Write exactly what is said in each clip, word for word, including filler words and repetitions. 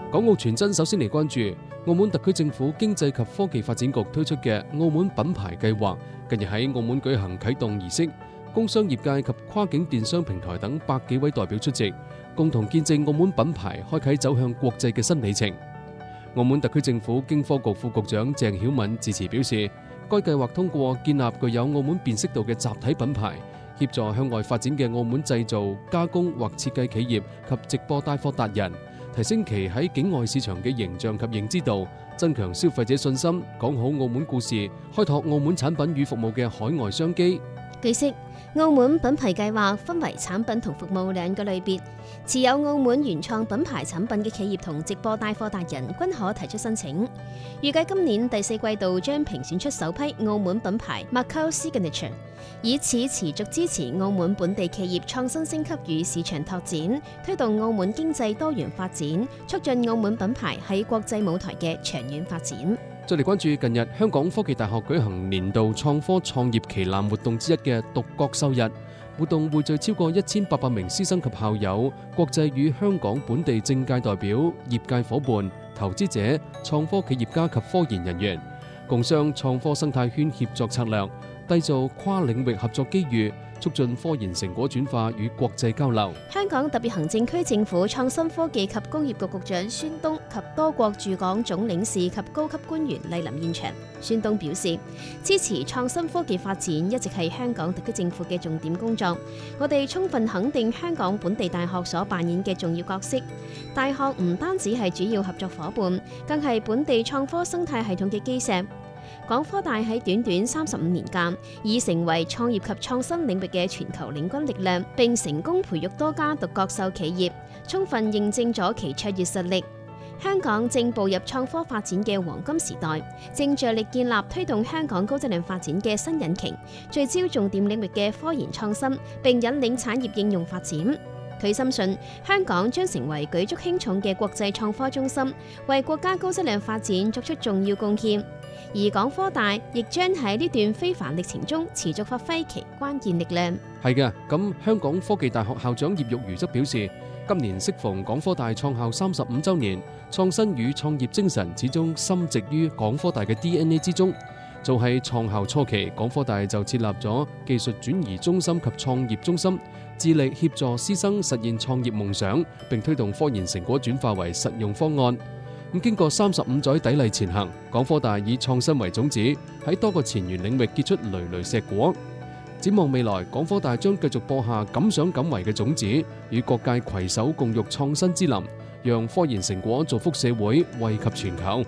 港澳傳真首先嚟關注澳門特區政府經濟及科技發展局推出嘅澳門品牌計劃，近日喺澳門舉行啟動儀式，工商業界及跨境電商平台等百幾位代表出席，共同見證澳門品牌開啟走向國際嘅新里程。澳門特區政府經科局副局長鄭曉敏致辭表示，該計劃通過建立具有澳門辨識度嘅集體品牌，協助向外發展嘅澳門製造、加工或設計企業及直播帶貨達人，提升其喺境外市場嘅形象及認知度，增強消費者信心，講好澳門故事，開拓澳門產品與服務嘅海外商機。 據悉，澳門品牌計劃分為產品同服務兩個類別，持有澳門原創品牌產品嘅企業同直播帶貨達人均可提出申請。預計今年第四季度將評選出首批澳門品牌 Macau Signature， 以此持續支持澳門本地企業創新升級與市場拓展，推動澳門經濟多元發展，促進澳門品牌喺國際舞台嘅長遠發展。 再嚟關注近日香港科技大學舉行年度創科創業旗艦活動之一嘅獨角獸日，活動匯聚超過一千八百名師生及校友、國際與香港本地政界代表、業界夥伴、投資者、創科企業家及科研人員，共商創科生態圈協作策略，締造跨領域合作機遇，促進科研成果轉化與國際交流。 香港特別行政區政府創新科技及工業局局長孫東及多國駐港總領事及高級官員蒞臨現場。孫東表示，支持創新科技發展一直係香港特區政府嘅重點工作。我哋充分肯定香港本地大學所扮演嘅重要角色。大學唔單止係主要合作夥伴，更係本地創科生態系統嘅基石。港科大喺短短三十五年間，已成為創業及創新領域嘅全球領軍力量，並成功培育多家獨角獸企業，充分認證咗其卓越實力。香港正步入創科發展嘅黃金時代，正着力建立推動香港高質量發展嘅新引擎，聚焦重點領域嘅科研創新，並引領產業應用發展。佢深信香港將成為舉足輕重嘅國際創科中心，為國家高質量發展作出重要貢獻。而港科大亦將喺呢段非凡歷程中持續發揮其關鍵力量。 係嘅，咁香港科技大學校長葉玉如則表示，今年適逢港科大創校三十五週年，創新與創業精神始終深植於港科大嘅 D N A 之中。早喺創校初期，港科大就設立咗技術轉移中心及創業中心，致力協助師生實現創業夢想，並推動科研成果轉化為實用方案。咁經過三十五載砥礪前行，港科大以創新為種子，喺多個前沿領域結出累累碩果。展望未來，港科大將繼續播下敢想敢為嘅種子，與各界攜手共育創新之林，讓科研成果造福社會，惠及全球。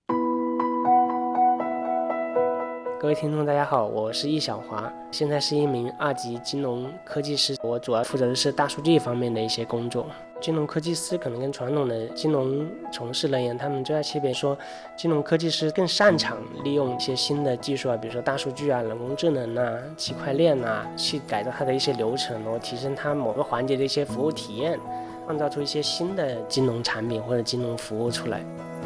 各位聽眾大家好，我是易小華，現在是一名二級金融科技師，我主要負責的是大數據方面的一些工作。金融科技師可能跟傳統的金融從事人員，他們最大區別說，金融科技師更擅長利用一些新的技術啊，比如說大數據啊、人工智能啊、區塊鏈啊，去改造它的一些流程，然後提升它某個環節的一些服務體驗，創造出一些新的金融產品或者金融服務出來。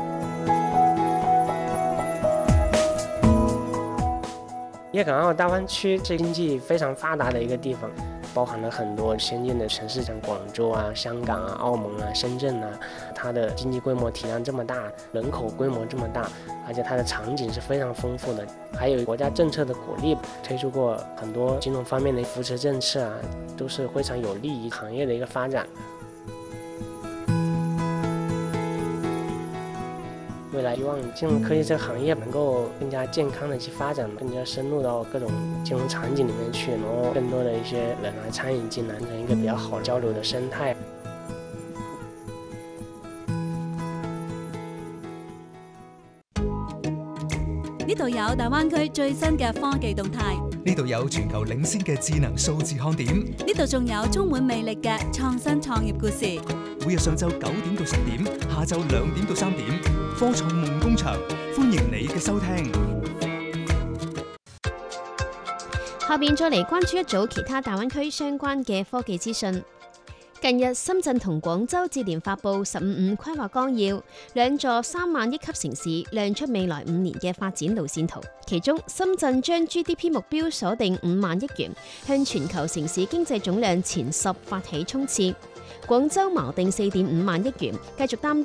粵港澳大灣區是經濟非常發達的一個地方，包含了很多先進的城市，像廣州啊、香港啊、澳門啊、深圳啊，它的經濟規模體量這麼大，人口規模這麼大，而且它的場景是非常豐富的，還有國家政策的鼓勵，推出過很多金融方面的扶持政策啊，都是非常有利於行業的一個發展。未來希望金融科技這個行業能夠更加健康的去發展，更加深入到各種金融場景裡面去，然後更多的一些人來參與進來，成一個比較好交流的生態。 呢度有大灣區最新嘅科技動態， 呢度有全球領先嘅智能數字看點， 呢度仲有充滿魅力嘅創新創業故事。 每日上晝九點到十點，下晝兩點到三點，科創夢工場，歡迎你嘅收聽。 下邊再嚟關注一組其他大灣區相關嘅科技資訊。近日，深圳同廣州接連發布十五五規劃綱要，兩座三萬億級城市亮出未來五年嘅發展路線圖。其中，深圳將 G D P 目標鎖定五萬億元，向全球城市經濟總量前十發起衝刺。廣州錨定四點五萬億元，繼續擔